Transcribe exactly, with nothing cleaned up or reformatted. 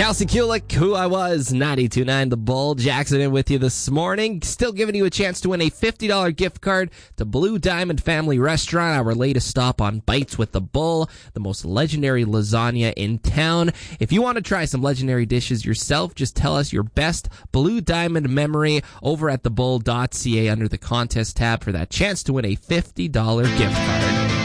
Kelsey Kulik, Who I Was, ninety-two point nine The Bull. Jackson in with you this morning. Still giving you a chance to win a fifty dollars gift card to Blue Diamond Family Restaurant, our latest stop on Bites with the Bull, the most legendary lasagna in town. If you want to try some legendary dishes yourself, just tell us your best Blue Diamond memory over at the bull dot c a under the contest tab for that chance to win a fifty dollars gift card.